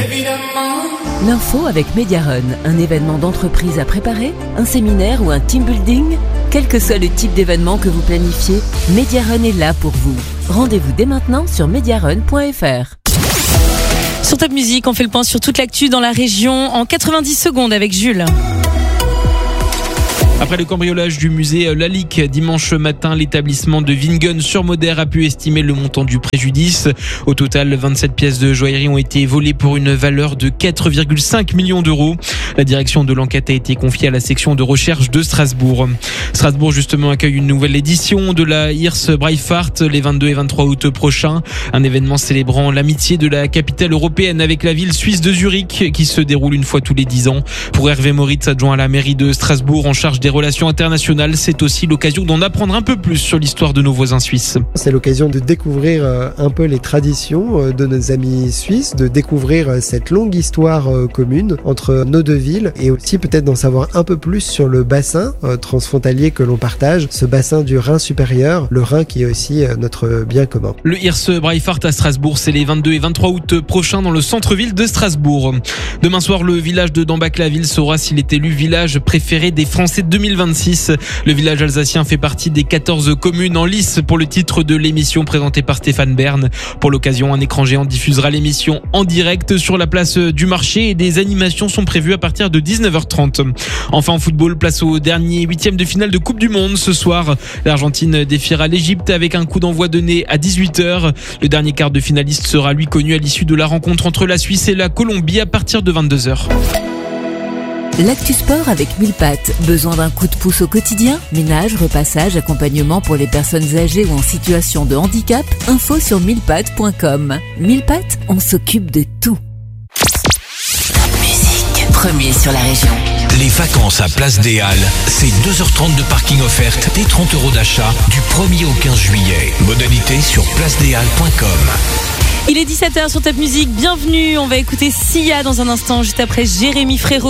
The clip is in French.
L'info avec Mediarun, un événement d'entreprise à préparer, un séminaire ou un team building. Quel que soit le type d'événement que vous planifiez, Mediarun est là pour vous. Rendez-vous dès maintenant sur mediarun.fr. Sur Top Music, on fait le point sur toute l'actu dans la région en 90 secondes avec Jules. Après le cambriolage du musée Lalique dimanche matin, l'établissement de Vingen-sur-Moder a pu estimer le montant du préjudice. Au total, 27 pièces de joaillerie ont été volées pour une valeur de 4,5 millions d'euros. La direction de l'enquête a été confiée à la section de recherche de Strasbourg. Strasbourg, justement, accueille une nouvelle édition de la Hirse Breifahrt les 22 et 23 août prochains. Un événement célébrant l'amitié de la capitale européenne avec la ville suisse de Zurich qui se déroule une fois tous les 10 ans. Pour Hervé Moritz, adjoint à la mairie de Strasbourg en charge des relations internationales, c'est aussi l'occasion d'en apprendre un peu plus sur l'histoire de nos voisins suisses. C'est l'occasion de découvrir un peu les traditions de nos amis suisses, de découvrir cette longue histoire commune entre nos deux villes et aussi peut-être d'en savoir un peu plus sur le bassin transfrontalier que l'on partage, ce bassin du Rhin supérieur, le Rhin qui est aussi notre bien commun. Le Hirse Breifahrt à Strasbourg, c'est les 22 et 23 août prochains dans le centre-ville de Strasbourg. Demain soir, le village de Dambach-la-Ville saura s'il est élu village préféré des Français 2026. Le village alsacien fait partie des 14 communes en lice pour le titre de l'émission présentée par Stéphane Bern. Pour l'occasion, un écran géant diffusera l'émission en direct sur la place du marché et des animations sont prévues à partir de 19h30. Enfin en football, place au dernier 8e de finale de Coupe du Monde. Ce soir, l'Argentine défiera l'Égypte avec un coup d'envoi donné à 18h. Le dernier quart de finaliste sera lui connu à l'issue de la rencontre entre la Suisse et la Colombie à partir de 22h. L'actu sport avec Millepattes. Besoin d'un coup de pouce au quotidien? Ménage, repassage, accompagnement pour les personnes âgées ou en situation de handicap? Info sur millepattes.com. Millepattes, on s'occupe de tout. Top Music, premier sur la région. Les vacances à Place des Halles, c'est 2h30 de parking offerte et 30 € d'achat du 1er au 15 juillet. Modalité sur placedeshalles.com. Il est 17h sur Top Music, bienvenue, on va écouter Sia dans un instant, juste après Jérémy Frérot.